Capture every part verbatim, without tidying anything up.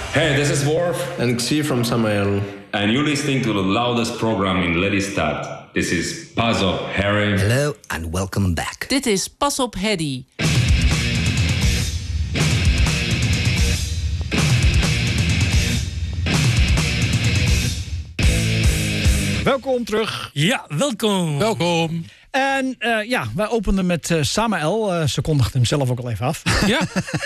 Hey, this is Worf. And Xi from Samael. And you're listening to the loudest program in Lelystad. This is Pas Op Harry. Hello and welcome back. Dit is Pas Op Hedy. Welkom terug. Ja, welkom. Welkom. En uh, ja, wij openden met uh, Samael. Uh, ze kondigde hem zelf ook al even af. Ja.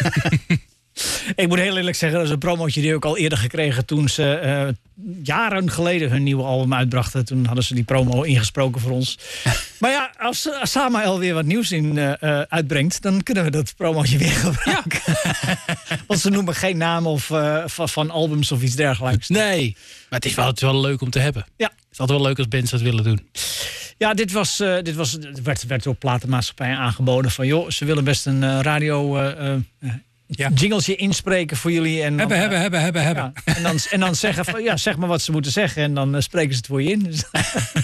Ik moet heel eerlijk zeggen, dat is een promootje die ook al eerder gekregen toen ze uh, jaren geleden hun nieuwe album uitbrachten. Toen hadden ze die promo ingesproken voor ons. Maar ja, als, als Samael weer wat nieuws in uh, uh, uitbrengt, dan kunnen we dat promootje weer gebruiken. Ja. Want ze noemen geen naam of, uh, van, van albums of iets dergelijks. Nee, maar het is wel, het is wel leuk om te hebben. Ja. Het is altijd wel leuk als bands dat willen doen. Ja, dit, was, uh, dit was, werd, werd door platenmaatschappijen aangeboden van joh, ze willen best een uh, radio... Uh, uh, Ja. jingletje inspreken voor jullie. En dan, hebben, uh, hebben, hebben, hebben, hebben. Ja, en, dan, en dan zeggen van, ja, zeg maar wat ze moeten zeggen. En dan uh, spreken ze het voor je in. Dus,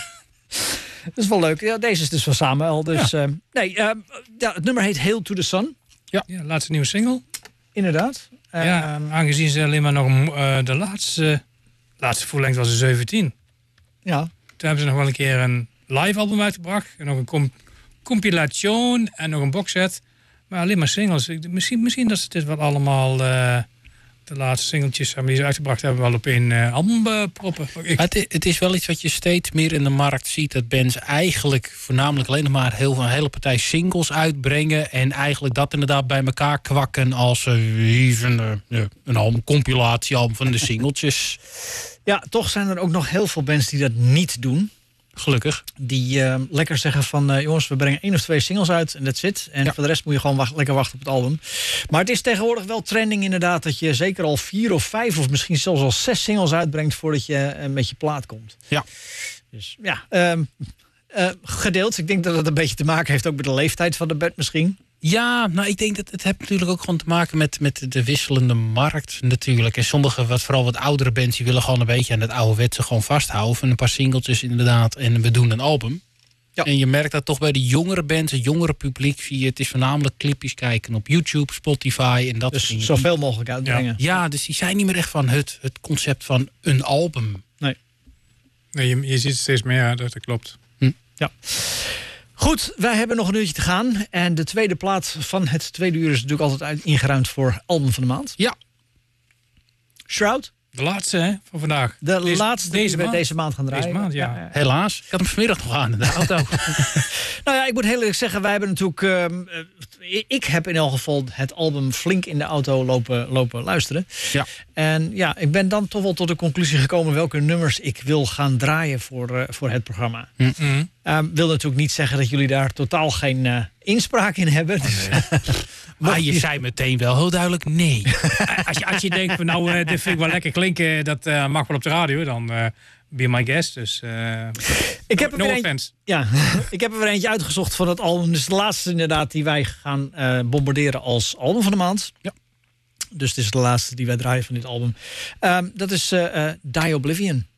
dat is wel leuk. Ja, deze is dus van Samael. Dus, ja. Uh, nee, uh, ja, het nummer heet Hail to the Sun. Ja, ja laatste nieuwe single. Inderdaad. Uh, ja, aangezien ze alleen maar nog uh, de laatste, laatste vollengte was in zeventien. Ja. Toen hebben ze nog wel een keer een live album uitgebracht. En nog een comp- compilation en nog een boxset. Maar alleen maar singles. Misschien, misschien dat ze dit wel allemaal... Uh, de laatste singeltjes die ze uitgebracht hebben... wel op één uh, album uh, proppen. Ik... Het, het is wel iets wat je steeds meer in de markt ziet. Dat bands eigenlijk voornamelijk alleen maar heel veel, een hele partij singles uitbrengen. En eigenlijk dat inderdaad bij elkaar kwakken als uh, even uh, een album, compilatiealbum van de singeltjes. Ja, toch zijn er ook nog heel veel bands die dat niet doen. Gelukkig. Die uh, lekker zeggen van... Uh, jongens, we brengen één of twee singles uit en that's it. En ja. voor de rest moet je gewoon wacht, lekker wachten op het album. Maar het is tegenwoordig wel trending inderdaad... dat je zeker al vier of vijf of misschien zelfs al zes singles uitbrengt... voordat je uh, met je plaat komt. Ja. Dus ja, uh, uh, gedeeld. Ik denk dat het een beetje te maken heeft ook met de leeftijd van de band misschien. Ja, nou ik denk dat het heeft natuurlijk ook gewoon te maken met, met de wisselende markt natuurlijk. En sommige, wat, vooral wat oudere bands, die willen gewoon een beetje aan het ouderwetse gewoon vasthouden. Van een paar singeltjes inderdaad en we doen een album. Ja. En je merkt dat toch bij de jongere bands, het jongere publiek, zie je, het is voornamelijk clipjes kijken op YouTube, Spotify en dat dus soort dingen. Zoveel mogelijk uitbrengen. Ja. ja, dus die zijn niet meer echt van het, het concept van een album. Nee. Nee, je, je ziet het steeds meer, dat, dat klopt. Hm. Ja. Goed, wij hebben nog een uurtje te gaan. En de tweede plaat van het tweede uur is natuurlijk altijd ingeruimd voor album van de maand. Ja. Shroud. De laatste hè, van vandaag. De deze, laatste deze die we maand. deze maand gaan draaien. Deze maand, ja. ja, ja. Helaas. Ik had hem vanmiddag nog aan in de auto. Nou ja, ik moet heel eerlijk zeggen, wij hebben natuurlijk... Uh, ik heb in elk geval het album flink in de auto lopen, lopen luisteren. Ja. En ja, ik ben dan toch wel tot de conclusie gekomen... welke nummers ik wil gaan draaien voor, uh, voor het programma. Mm-hmm. Uh, wil natuurlijk niet zeggen dat jullie daar totaal geen uh, inspraak in hebben. Dus, nee. Maar je zei meteen wel heel duidelijk nee. als, je, als je denkt, nou, uh, dit vind ik wel lekker klinken... dat uh, mag wel op de radio, dan uh, be my guest. Dus uh, ik heb er no weer offense. Een, ja, ik heb er weer eentje uitgezocht van het album. Dus de laatste inderdaad die wij gaan uh, bombarderen als album van de maand. Ja. Dus dit is de laatste die wij draaien van dit album. Um, dat is uh, uh, Die Oblivion.